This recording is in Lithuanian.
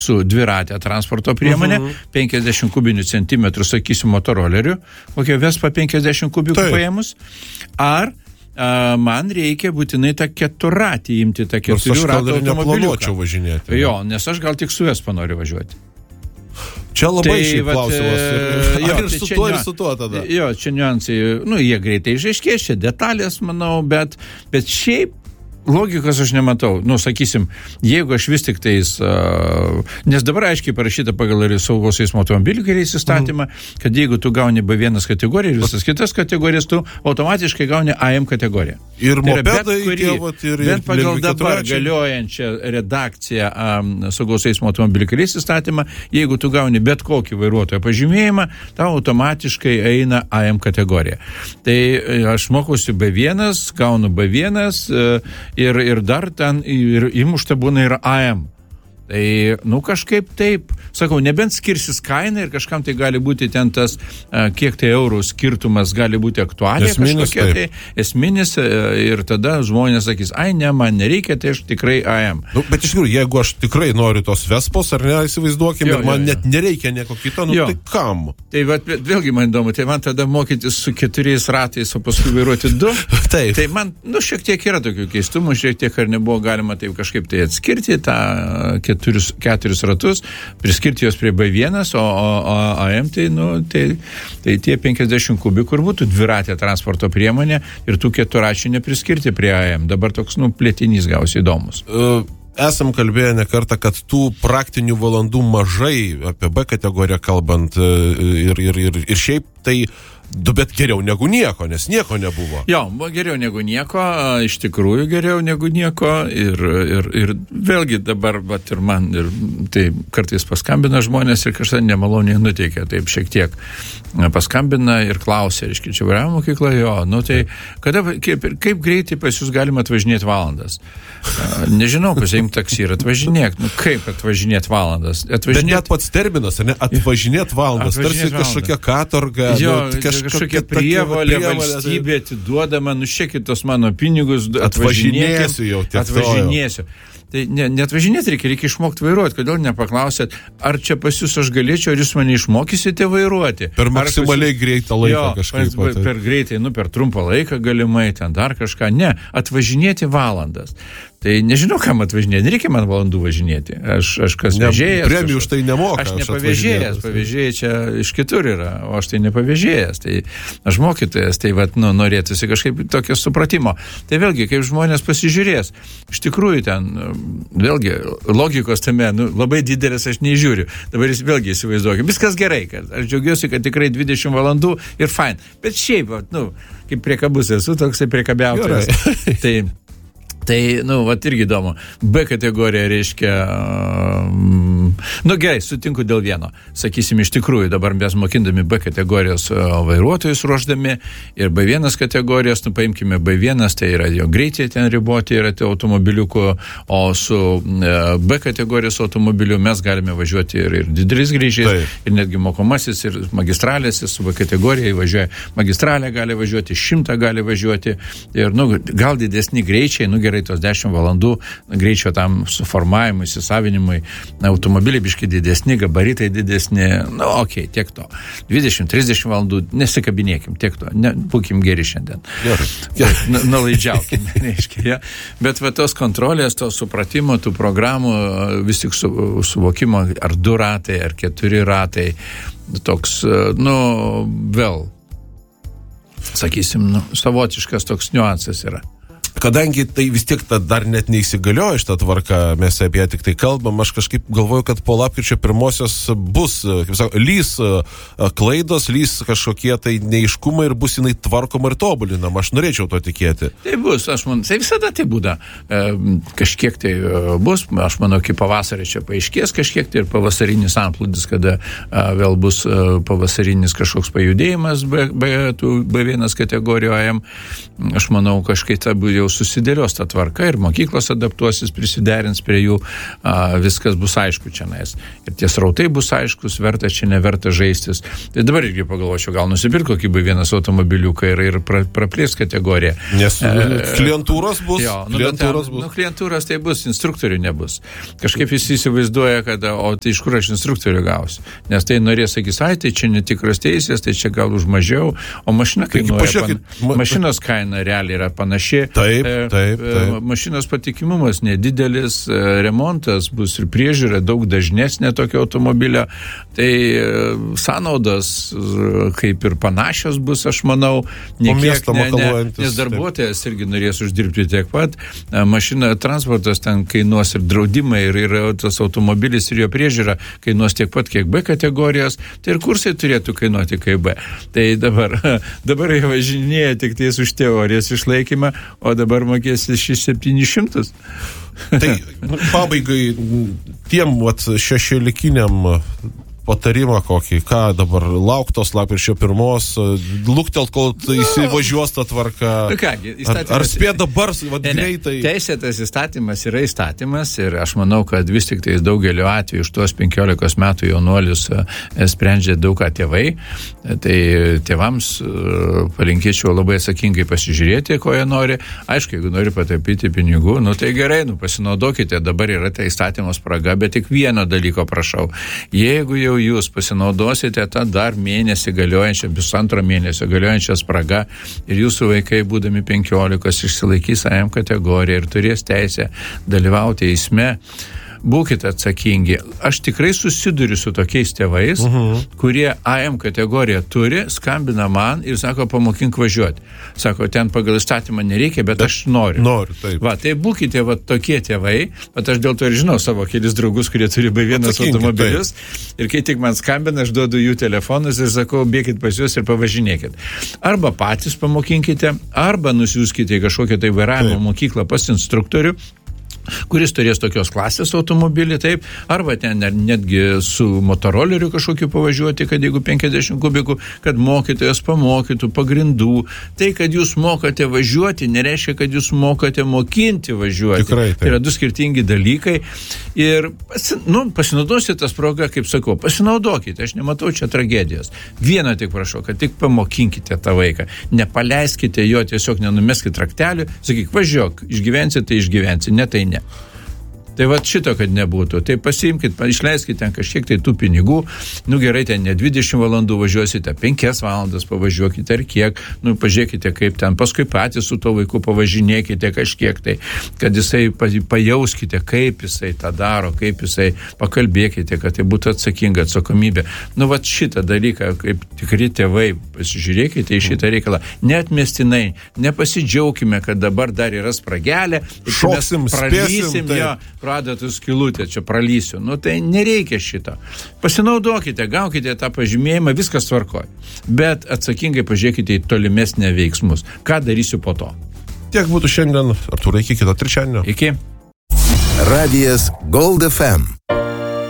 su dviratė transporto priemonė, 50 kubinių centimetrų, sakysim, motoroleriu, kokia Vespa 50 kubikų paėmus, ar man reikia būtinai tą keturratį imti, tą 4 ratų automobiliuką. Važinėti. Jo, nes aš gal tik su Vespa noriu važiuoti. Čia labai šiaip klausimas. Ir su tuo, ir su tuo tada. Jo, čia niuansai, jie greitai išaiškės, čia detalės, manau, bet šiaip logikos aš nematau. Sakysim, jeigu aš vis tik tais, nes dabar aiškiai parašyta pagal saugos eismo automobilių keliais įstatymą, kad jeigu tu gauni B1 kategoriją ir visas kitas kategorijas, tu automatiškai gauni AM kategoriją. Ir mopedai, bent pagal dabar galiojančią redakciją saugos eismo automobilių keliais įstatymą, jeigu tu gauni bet kokį vairuotojo pažymėjimą, tau automatiškai eina AM kategorija. Tai aš mokausi B1, gaunu B1, ir dar ten ir įmušta būna ir AM. Tai, kažkaip taip, sakau, nebent skirsis kaina ir kažkam tai gali būti ten tas, kiek tai eurų skirtumas gali būti aktualiai kažkokia, tai esminis ir tada žmonės sakys, ne, man nereikia, tai aš tikrai AM. Bet iš tikrųjų, jeigu aš tikrai noriu tos Vespos, ar ne, įsivaizduokime, man net nereikia nieko kito, tai kam? Tai vėlgi man įdomu, tai man tada mokytis su 4 ratais, o paskui vairuoti 2. Taip. Tai man, šiek tiek yra tokių keistumų, šiek tiek ar nebuvo galima taip kažkaip tai atskirti tą 4 ratus, priskirti jos prie B1, o AM tai tie 50 kubikų ir būtų dviratė transporto priemonė ir tų 4 račių nepriskirti prie AM. Dabar toks, plėtinys gausi įdomus. Esam kalbėję ne kartą, kad tų praktinių valandų mažai, apie B kategoriją kalbant, ir šiaip tai bet geriau negu nieko, nes nieko nebuvo. Jo, geriau negu nieko, iš tikrųjų geriau negu nieko ir vėlgi dabar, ir man, ir tai kartais paskambina žmonės ir kažką nemaloniai nuteikia, taip šiek tiek paskambina ir klausia, reiškia, čia vairavimo mokykla, tai kaip greitai pas jūs galima atvažinėti valandas? Nežinau, pasiimti taksi ir atvažinėk, kaip atvažinėti valandas? Bet net pats terminas, ne, atvažinėti valandas, tarsi kažkokia katorga, kažkokia prievolė valstybė atiduodama, šiekit tos mano pinigus, atvažinėsiu. Tai neatvažinėti reikia išmokti vairuoti. Kodėl nepaklausėt, ar čia pas jūs aš galėčiau, ar jūs mane išmokysite vairuoti? Per maksimaliai greitą laiką kažkaip. Per greitai, per trumpą laiką galimai, ten dar kažką. Ne, atvažinėti valandas. Tai nežinau, kam atvažinėti, nereikia man valandų važinėti. Aš kas vežėjas. Premijų už tai nemoka. Aš nepavėžėjas, pavėžėjai čia iš kitur yra, o aš tai nepavėžėjas. Tai aš mokytojas, tai norėtųsi kažkaip tokio supratimo. Tai vėlgi, kaip žmonės pasižiūrės, iš tikrųjų ten, vėlgi, logikos tame, labai didelės aš nežiūriu. Dabar vėlgi įsivaizduokim, viskas gerai, kad aš džiaugiuosi, kad tikrai 20 valandų ir fine. Bet šiaip, kaip priekabus esu, toksai priekabiautojas. Tai, irgi įdomu. B kategorija reiškia, gerai, sutinku dėl vieno. Sakysim, iš tikrųjų, dabar mes mokindami B kategorijos vairuotojus ruošdami ir B1 kategorijos, paimkime B1, tai yra jo greitai ten riboti, yra tai automobiliukų, o su B kategorijos automobiliu mes galime važiuoti ir didelis greičiais, ir netgi mokomasis, ir magistralės, su B kategorija įvažiuoja magistralę, gali važiuoti, 100 gali važiuoti, ir, gal didesni greičiai, gerai, tos 10 valandų greičio tam suformavimui, įsisavinimui, automobiliai biškai didesni, gabaritai didesni, tiek to. 20-30 valandų nesikabinėkim, tiek to, būkim geri šiandien. Nalaidžiaukim, reiškia. Bet tos kontrolės, to supratimo, tų programų, vis tik suvokimo, ar 2 ratai, ar 4 ratai, toks, vėl, sakysim, savotiškas toks niuansas yra. Kadangi tai vis tiek dar net neįsigaliojo šitą tvarką, mes apie ją tik tai kalbam, aš kažkaip galvoju, kad po lapkričio 1-osios bus, kaip sako, lys klaidos, lys kažkokie tai neiškumai ir bus jinai tvarkoma ir tobulinama. Aš norėčiau to tikėti. Tai bus, aš manau, tai visada tai būda. Kažkiek tai bus, aš manau, iki pavasario čia paaiškės kažkiek tai ir pavasarinis antplūdis, kada vėl bus pavasarinis kažkoks pajudėjimas B1 kategorijoje. Aš manau, kažkaip tai jau susidėlios ta tvarka ir mokyklos adaptuosis, prisiderins prie jų, viskas bus aišku čia nais. Ir tie srautai bus aiškus, verta čia neverta žaistis. Tai dabar irgi pagalvočiau, gal nusipirk kokį vienas automobiliuką ir praplės kategoriją. Nes klientūros bus. Jo, klientūros tai bus, instruktorių nebus. Kažkaip visi įsivaizduoja, kad o tai iš kur aš instruktorių gausiu? Nes tai norės, sakys, tai čia netikros teisės, tai čia gal už mažiau, o mašina kainuoja. Mašinos kaina realiai yra panaši. Taip. Mašinos patikimumas nedidelis, remontas bus ir priežiūra daug dažnesnė tokio automobilio. Tai sąnaudos kaip ir panašios bus, aš manau, nes darbuotojas irgi norės uždirbti tiek pat. Mašina, transportas ten kainuos ir draudimai, ir tas automobilis ir jo priežiūra kainuos tiek pat, kiek B kategorijos, tai ir kursai turėtų kainuoti kaip B. Tai dabar jie važinėja tik tais už teorijos išlaikymą, o dabar mokėsi 700. Tai pabaigai tiem šešėlikiniam patarimą kokį, ką dabar lauktos lapkričio 1, luktelt, kol įsivažiuos ta tvarka. Ar spėt dabar, greitai? Teisėtas įstatymas yra įstatymas ir aš manau, kad vis tik tai daugeliu atveju iš tuos 15 metų jaunuolius sprendžia daug ką tėvai. Tai tėvams palinkėčiau labai atsakingai pasižiūrėti, ko jie nori. Aišku, jeigu nori pataupyti pinigų, tai gerai, pasinaudokite, dabar yra ta įstatymo spraga, bet tik vieno dalyko prašau. Jeigu jau jūs pasinaudosite tą dar mėnesį galiojančią, pusantro mėnesio galiojančią spragą ir jūsų vaikai, būdami 15, išsilaikys AM kategoriją ir turės teisę dalyvauti eisme, būkite atsakingi. Aš tikrai susiduriu su tokiais tėvais, kurie AM kategoriją turi, skambina man ir sako, pamokink važiuoti. Sako, ten pagal įstatymą nereikia, bet aš noriu. Taip. Tai būkite tokie tėvai, bet aš dėl to ir žinau savo kelis draugus, kurie turi B1 automobilius. Ir kai tik man skambina, aš duodu jų telefonus ir sakau, bėkit pas juos ir pavažinėkit. Arba patys pamokinkite, arba nusiųskite į kažkokią tai vairavimo mokyklą pas instruktorių, kuris turės tokios klasės automobilį, taip, arba ten netgi su motoroleriu kažkokiu pavažiuoti, kad jeigu 50 kubikų, kad mokytojas pamokytų pagrindų. Tai, kad jūs mokate važiuoti, nereiškia, kad jūs mokate mokinti važiuoti. Tikrai, tai yra du skirtingi dalykai. Ir pasinaudosite tas progą, kaip sakau, pasinaudokite, aš nematau čia tragedijos. Vieną tik prašau, kad tik pamokinkite tą vaiką. Nepaleiskite jo, tiesiog nenumeskite raktelių, sakyk, važiuok, išgyvensi, tai išgyvensi, ne tai ne. Tai va šito, kad nebūtų. Tai pasiimkit, išleiskite ten kažkiek tai tų pinigų. Gerai, ten ne 20 valandų važiuosite, 5 valandas pavažiuokite ar kiek. Pažiūrėkite, kaip ten. Paskui patys su to vaiku pavažinėkite kažkiek tai, kad jisai pajauskite, kaip jisai tą daro, kaip jisai pakalbėkite, kad tai būtų atsakinga atsakomybė. Va šitą dalyką, kaip tikri tėvai, pasižiūrėkite į šitą reikalą. Neatmestinai, nepasidžiaukime, kad dabar dar yra spragelė. Šoksim, spėsim. Pradatų skilutę, čia pralysiu. Tai nereikia šito. Pasinaudokite, gaukite tą pažymėjimą, viskas tvarkoja. Bet atsakingai pažiūrėkite į tolimesnę veiksmus. Ką darysiu po to? Tiek būtų šiandien. Artūrai, iki kito trečiadienio. Iki. Radijas Gold FM.